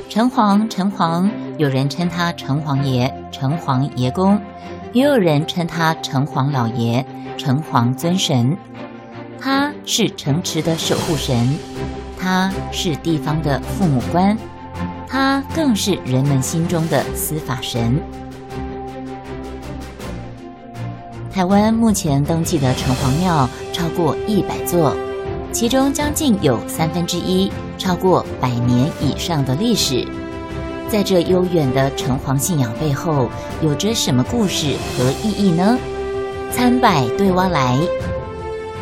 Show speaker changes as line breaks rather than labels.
城隍，城隍，有人称他城隍爷、城隍爷公，也有人称他城隍老爷、城隍尊神。他是城池的守护神，他是地方的父母官，他更是人们心中的司法神。台湾目前登记的城隍庙超过100座，其中将近有1/3超过100年以上的历史。在这悠远的城隍信仰背后，有着什么故事和意义呢？参拜对哇来，